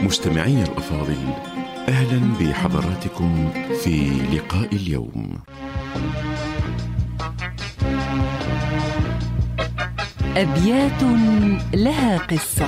مستمعي الأفاضل، أهلا بحضراتكم في لقاء اليوم. أبيات لها قصة.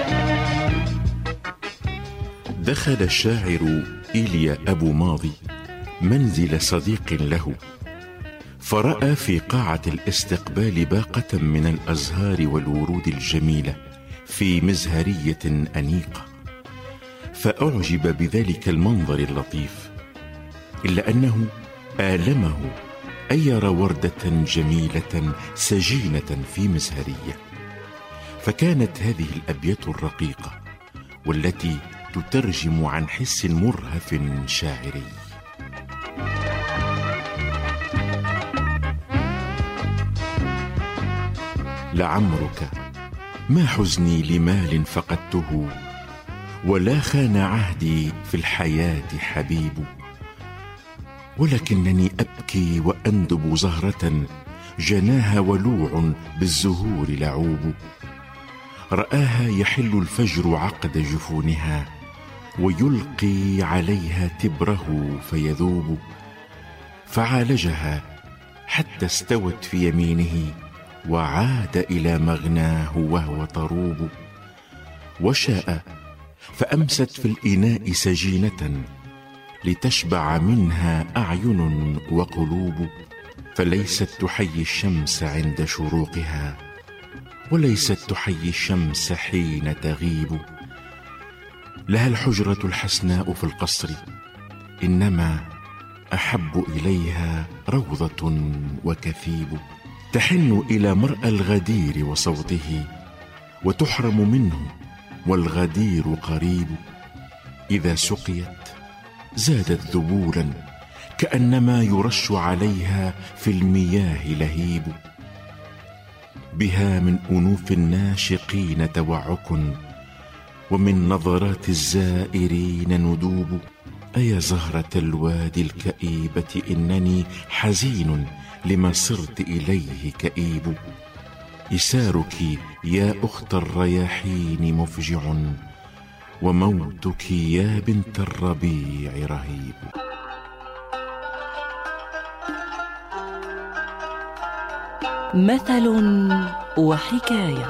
دخل الشاعر إيليا أبو ماضي منزل صديق له، فرأى في قاعة الاستقبال باقة من الأزهار والورود الجميلة في مزهرية أنيقة، فأعجب بذلك المنظر اللطيف، إلا أنه آلمه أن يرى وردة جميلة سجينة في مزهرية. فكانت هذه الأبيات الرقيقة والتي تترجم عن حس مرهف شاعري. لعمرك ما حزني لمال فقدته، ولا خان عهدي في الحياة حبيب، ولكنني أبكي وأندب زهرة جناها ولوع بالزهور لعوب، رآها يحل الفجر عقد جفونها، ويلقي عليها تبره فيذوب، فعالجها حتى استوت في يمينه، وعاد إلى مغناه وهو طروب، وشاء فأمست في الإناء سجينة، لتشبع منها أعين وقلوب، فليست تحيي الشمس عند شروقها، وليست تحيي الشمس حين تغيب، لها الحجرة الحسناء في القصر، إنما أحب إليها روضة وكثيب، تحن إلى مرأى الغدير وصوته، وتحرم منه والغدير قريب، إذا سقيت زادت ذبولا، كأنما يرش عليها في المياه لهيب، بها من أنوف الناشقين توعك، ومن نظرات الزائرين ندوب، أيا زهرة الوادي الكئيبة إنني حزين لما صرت إليه كئيب، إسارك يا أخت الرياحين مفجع، وموتك يا بنت الربيع رهيب. مثل وحكاية.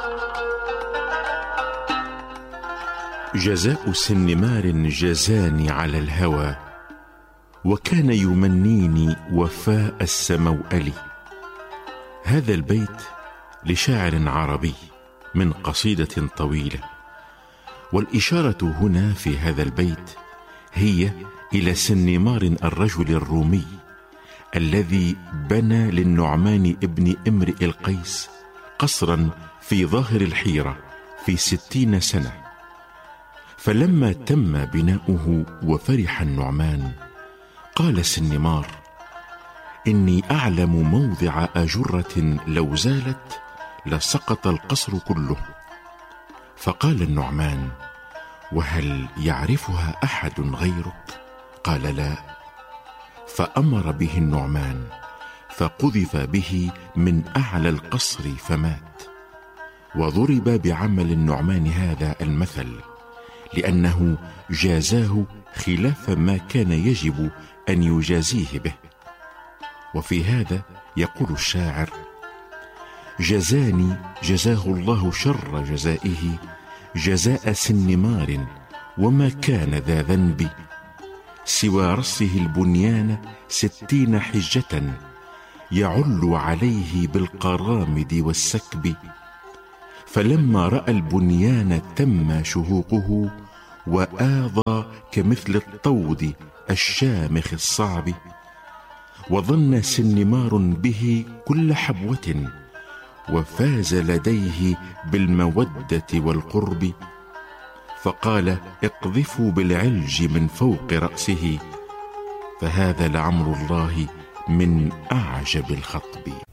جزاء سنمار جزاني على الهوى، وكان يمنيني وفاء السموأل. هذا البيت لشاعر عربي من قصيدة طويلة، والإشارة هنا في هذا البيت هي إلى سنمار الرجل الرومي الذي بنى للنعمان ابن امرئ القيس قصرا في ظاهر الحيرة في 60 سنة. فلما تم بناؤه وفرح النعمان، قال سنمار: إني أعلم موضع أجرة لو زالت لسقط القصر كله. فقال النعمان: وهل يعرفها أحد غيرك؟ قال: لا. فأمر به النعمان، فقذف به من أعلى القصر فمات. وضرب بعمل النعمان هذا المثل، لأنه جازاه خلاف ما كان يجب أن يجازيه به. وفي هذا يقول الشاعر: جزاني جزاه الله شر جزائه، جزاء سنمار وما كان ذا ذنب، سوى رصه البنيان 60 حجة، يعل عليه بالقرامد والسكب. فلما رأى البنيان تم شهوقه، وآضى كمثل الطود الشامخ الصعب، وظن سنمار به كل حبوة، وفاز لديه بالمودة والقرب. فقال: اقذفوا بالعلج من فوق رأسه، فهذا لعمر الله من أعجب الخطب.